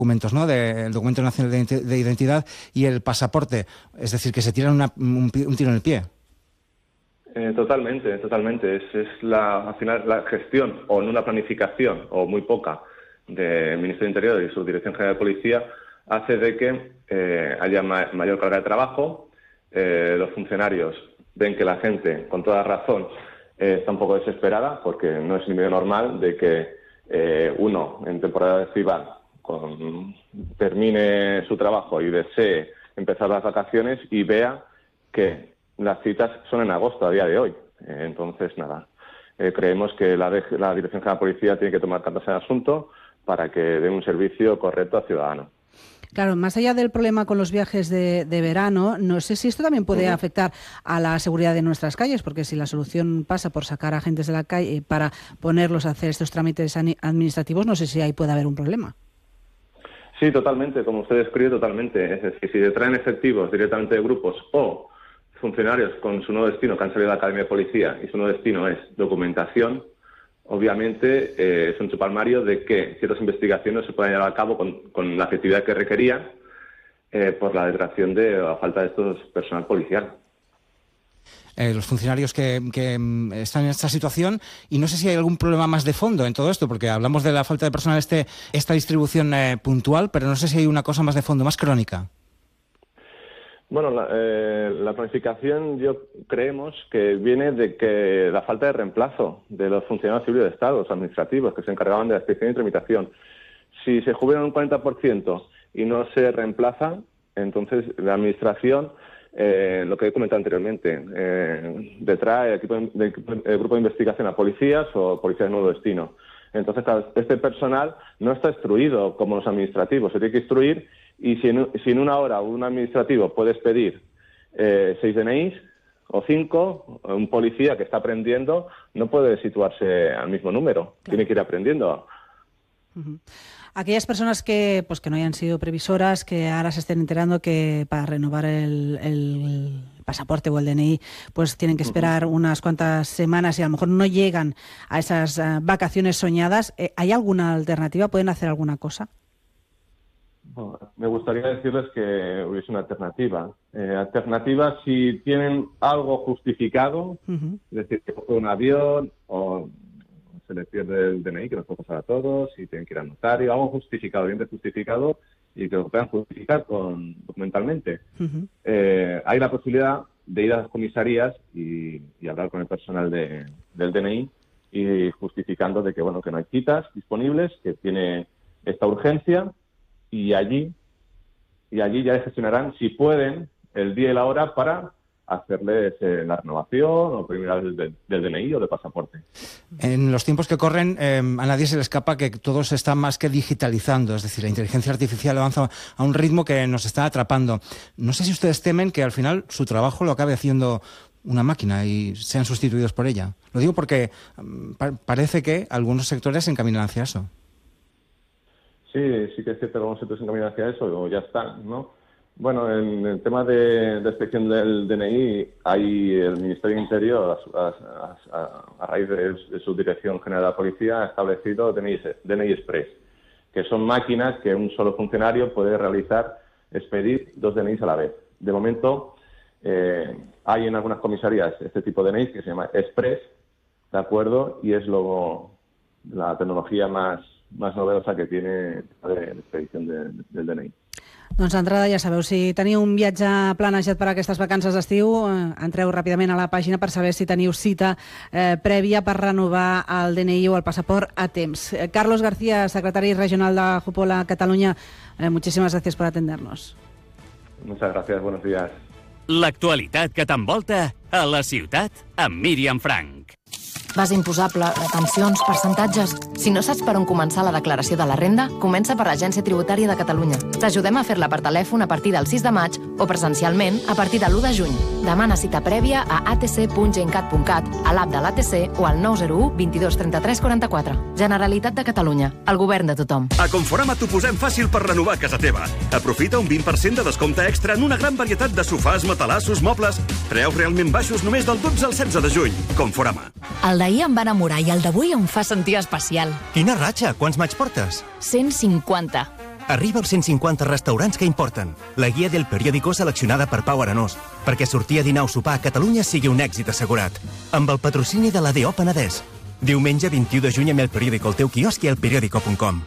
documentos, ¿no? Del documento nacional de identidad y el pasaporte. Es decir, que se tiran un tiro en el pie. Totalmente. Es al final la gestión o no una planificación o muy poca del Ministerio de Interior y su Dirección General de Policía hace de que haya mayor carga de trabajo. Los funcionarios ven que la gente, con toda razón, está un poco desesperada porque no es ni medio normal de que uno en temporada estival termine su trabajo y desee empezar las vacaciones y vea que las citas son en agosto a día de hoy. Entonces, nada, creemos que la Dirección General de Policía tiene que tomar cartas en el asunto para que dé un servicio correcto al ciudadano. Claro, más allá del problema con los viajes de verano, no sé si esto también puede afectar a la seguridad de nuestras calles, porque si la solución pasa por sacar a agentes de la calle para ponerlos a hacer estos trámites administrativos, no sé si ahí puede haber un problema. Sí, totalmente, como usted describe, totalmente. Es decir, si le traen efectivos directamente de grupos o funcionarios con su nuevo destino que han salido de la Academia de Policía y su nuevo destino es documentación, obviamente es un chupalmario de que ciertas investigaciones se puedan llevar a cabo con la efectividad que requerían por la desgraciación de la falta de estos personal policial. Los funcionarios que están en esta situación, y no sé si hay algún problema más de fondo en todo esto, porque hablamos de la falta de personal, esta distribución puntual, pero no sé si hay una cosa más de fondo, más crónica. Bueno, la planificación creemos que viene de que la falta de reemplazo de los funcionarios civiles de Estado, los administrativos, que se encargaban de la inspección y tramitación. Si se jubilan un 40% y no se reemplazan, entonces la Administración, lo que he comentado anteriormente, detrae el grupo de investigación a policías o policías de nuevo destino. Entonces, este personal no está instruido como los administrativos, se tiene que instruir. Y si en una hora un administrativo puede expedir 6 DNIs o 5, un policía que está aprendiendo no puede situarse al mismo número, tiene que ir aprendiendo. Aquellas personas que no hayan sido previsoras, que ahora se estén enterando que para renovar el pasaporte o el DNI pues tienen que esperar unas cuantas semanas y a lo mejor no llegan a esas vacaciones soñadas, ¿hay alguna alternativa? ¿Pueden hacer alguna cosa? Bueno, me gustaría decirles que hubiese una alternativa. Alternativa si tienen algo justificado, es decir, que fue un avión o se les pierde el DNI, que nos puede pasar a todos, si tienen que ir al notario, algo justificado, bien justificado y que lo puedan justificar documentalmente. Hay la posibilidad de ir a las comisarías y hablar con el personal del DNI y justificando de que que no hay citas disponibles, que tiene esta urgencia. Y allí ya gestionarán, si pueden, el día y la hora para hacerles la renovación o preliminar del DNI o del pasaporte. En los tiempos que corren, a nadie se le escapa que todo se está más que digitalizando, es decir, la inteligencia artificial avanza a un ritmo que nos está atrapando. No sé si ustedes temen que al final su trabajo lo acabe haciendo una máquina y sean sustituidos por ella. Lo digo porque parece que algunos sectores se encaminan hacia eso. Sí que es cierto que algunos sectores se encaminan hacia eso o ya están, ¿no? Bueno, en el tema de inspección del DNI, hay el Ministerio de Interior, a raíz de su Dirección General de la Policía, ha establecido DNI Express, que son máquinas que un solo funcionario puede expedir 2 DNIs a la vez. De momento, hay en algunas comisarías este tipo de DNIs que se llama Express, ¿de acuerdo? Y es la tecnología más novedosa que tiene de expedición del DNI. Doncs d'entrada ja sabeu, si teniu un viatge planejat per a aquestes vacances d'estiu, entreu ràpidament a la pàgina per saber si teniu cita prèvia per renovar el DNI o el passaport a temps. Carlos García, secretari regional de Jupola Catalunya, muchísimas gracias por atendernos. Muchas gracias, buenos días. L'actualitat que t'envolta a la ciutat amb Míriam Frank. Base imposable, retencions, percentatges... Si no saps per on començar la declaració de la renda, comença per l'Agència Tributària de Catalunya. T'ajudem a fer-la per telèfon a partir del 6 de maig o presencialment a partir de l'1 de juny. Demana cita prèvia a atc.gencat.cat, a l'app de l'ATC o al 901 22 33 44. Generalitat de Catalunya, el govern de tothom. A Conforama t'ho posem fàcil per renovar casa teva. Aprofita un 20% de descompte extra en una gran varietat de sofàs, matalassos, mobles. Preus realment baixos només del 12 al 16 de juny. Conforama. El d'ahir em va enamorar i el d'avui em fa sentir especial. Quina ratxa! Quants maig portes? 150. Arriba als 150 restaurants que importen. La guia del periòdico seleccionada per Pau Arenós, perquè sortir a dinar o sopar a Catalunya sigui un èxit assegurat. Amb el patrocini de l'ADO Penedès. Diumenge 21 de juny amb El Periódico al teu quiosc i elperiódico.com.